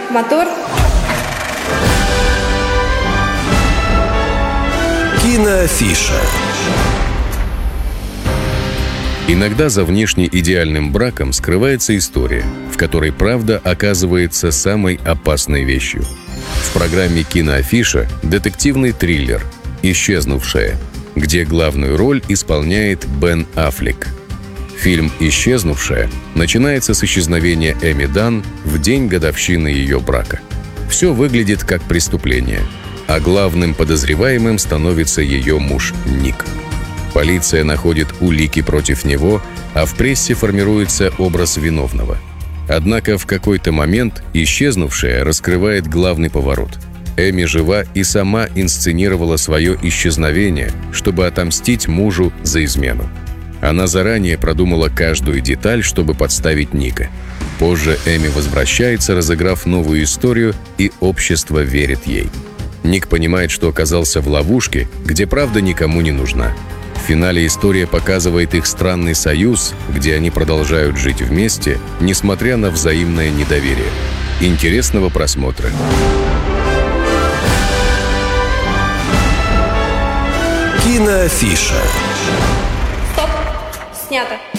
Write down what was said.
мотор. Киноафиша. Иногда за внешне идеальным браком скрывается история, в которой правда оказывается самой опасной вещью. В программе «Киноафиша» детективный триллер «Исчезнувшая», где главную роль исполняет Бен Аффлек. Фильм «Исчезнувшая» начинается с исчезновения Эми Дан в день годовщины ее брака. Все выглядит как преступление, а главным подозреваемым становится ее муж Ник. Полиция находит улики против него, а в прессе формируется образ виновного. Однако в какой-то момент исчезнувшая раскрывает главный поворот. Эми жива и сама инсценировала свое исчезновение, чтобы отомстить мужу за измену. Она заранее продумала каждую деталь, чтобы подставить Ника. Позже Эми возвращается, разыграв новую историю, и общество верит ей. Ник понимает, что оказался в ловушке, где правда никому не нужна. В финале история показывает их странный союз, где они продолжают жить вместе, несмотря на взаимное недоверие. Интересного просмотра. Киноафиша. Стоп. Снято.